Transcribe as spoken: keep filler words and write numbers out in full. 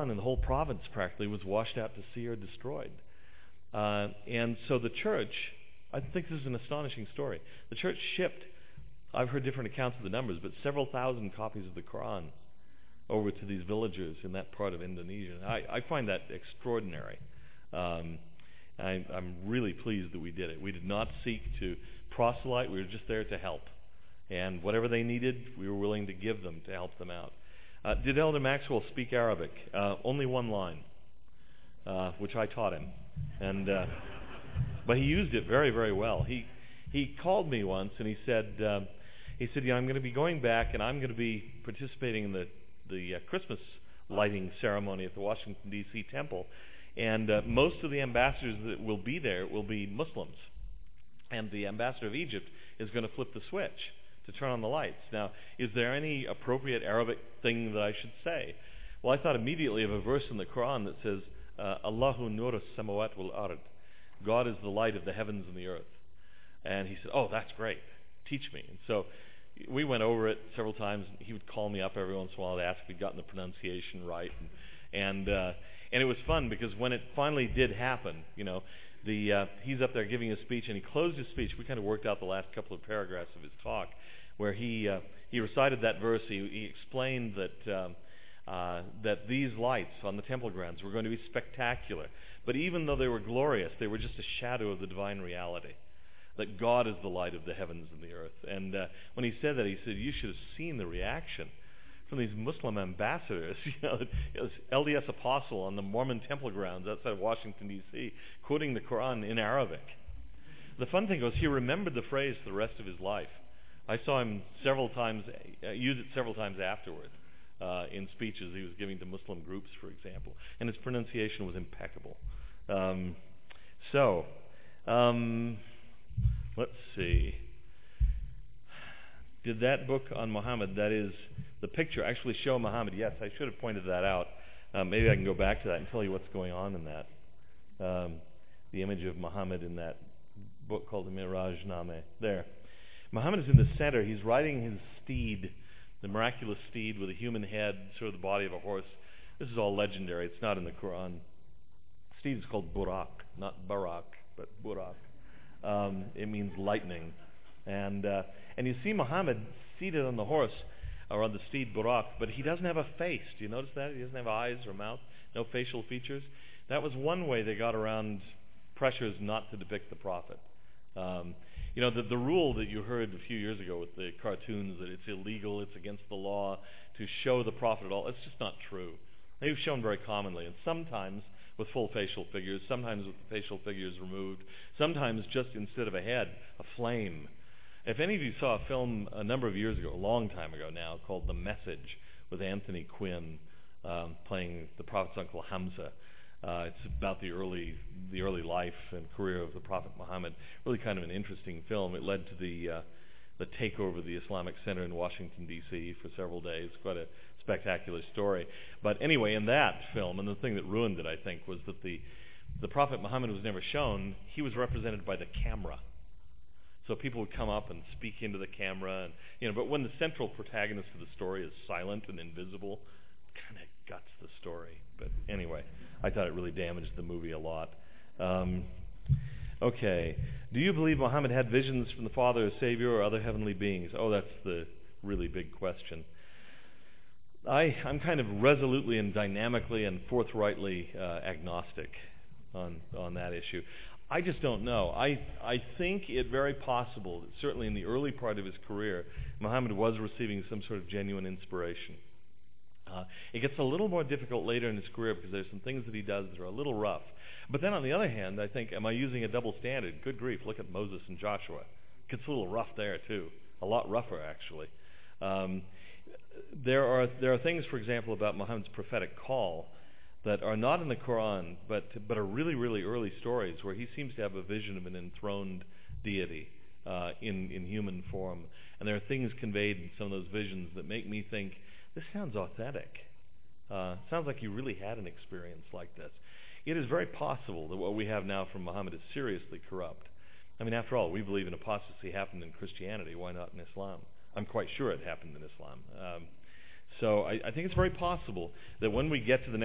Quran and the whole province practically was washed out to sea or destroyed. Uh, and so the church, I think this is an astonishing story. The church shipped, I've heard different accounts of the numbers, but several thousand copies of the Quran over to these villagers in that part of Indonesia. I, I find that extraordinary. Um, I, I'm really pleased that we did it. We did not seek to proselyte. We were just there to help. And whatever they needed, we were willing to give them to help them out. Uh, did Elder Maxwell speak Arabic? Uh, only one line, uh, which I taught him. And uh, but he used it very, very well. He he called me once and he said, uh, he said, you know, I'm going to be going back and I'm going to be participating in the the uh, Christmas lighting ceremony at the Washington, D C temple. And uh, most of the ambassadors that will be there will be Muslims. And the ambassador of Egypt is going to flip the switch to turn on the lights. Now, is there any appropriate Arabic thing that I should say? Well, I thought immediately of a verse in the Quran that says, uh, Allahu nur as-samawat wal ard. God is the light of the heavens and the earth. And he said, oh, that's great. Teach me. And so we went over it several times. He would call me up every once in a while to ask if we'd gotten the pronunciation right. And and, uh, and it was fun because when it finally did happen, you know, the uh, he's up there giving a speech, and he closed his speech. We kind of worked out the last couple of paragraphs of his talk, where he uh, he recited that verse. He, he explained that um, uh, that these lights on the temple grounds were going to be spectacular, but even though they were glorious, they were just a shadow of the divine reality. That God is the light of the heavens and the earth. And uh, when he said that, he said, you should have seen the reaction from these Muslim ambassadors. You know, it was L D S Apostle on the Mormon temple grounds outside of Washington, D C, quoting the Quran in Arabic. The fun thing was he remembered the phrase the rest of his life. I saw him several times, uh, use it several times afterward uh, in speeches he was giving to Muslim groups, for example. And his pronunciation was impeccable. Um, so... Um, Let's see. Did that book on Muhammad, that is the picture, actually show Muhammad? Yes, I should have pointed that out. Um, maybe I can go back to that and tell you what's going on in that. Um, the image of Muhammad in that book called the Miraj-Nameh. There. Muhammad is in the center. He's riding his steed, the miraculous steed with a human head, sort of the body of a horse. This is all legendary. It's not in the Quran. The steed is called Burak, not Barak, but Burak. Um, it means lightning, and uh, and you see Muhammad seated on the horse or on the steed Burak, but he doesn't have a face. Do you notice that? He doesn't have eyes or mouth, no facial features. That was one way they got around pressures not to depict the prophet. Um, you know, the, the rule that you heard a few years ago with the cartoons that it's illegal, it's against the law to show the prophet at all. It's just not true. They've shown very commonly, and sometimes with full facial figures, sometimes with the facial figures removed, sometimes just instead of a head, a flame. If any of you saw a film a number of years ago, a long time ago now, called The Message, with Anthony Quinn um, playing the Prophet's uncle Hamza, uh, it's about the early the early life and career of the Prophet Muhammad. Really kind of an interesting film. It led to the uh, the takeover of the Islamic Center in Washington, D C for several days. Quite a spectacular story. But anyway, in that film, and the thing that ruined it, I think, was that the the Prophet Muhammad was never shown. He was represented by the camera. So people would come up and speak into the camera, and you know. But when the central protagonist of the story is silent and invisible, it kind of guts the story. But anyway, I thought it really damaged the movie a lot. Um, okay, do you believe Muhammad had visions from the Father as Savior or other heavenly beings? Oh, that's the really big question. I, I'm kind of resolutely and dynamically and forthrightly uh, agnostic on on that issue. I just don't know. I I think it very possible that certainly in the early part of his career, Muhammad was receiving some sort of genuine inspiration. Uh, it gets a little more difficult later in his career because there's some things that he does that are a little rough. But then on the other hand, I think, am I using a double standard? Good grief, look at Moses and Joshua. It gets a little rough there too. A lot rougher, actually. Um, There are there are things, for example, about Muhammad's prophetic call that are not in the Quran, but but are really really early stories where he seems to have a vision of an enthroned deity uh, in in human form, and there are things conveyed in some of those visions that make me think this sounds authentic. Uh, sounds like he really had an experience like this. It is very possible that what we have now from Muhammad is seriously corrupt. I mean, after all, we believe an apostasy happened in Christianity. Why not in Islam? I'm quite sure it happened in Islam. Um, so I, I think it's very possible that when we get to the next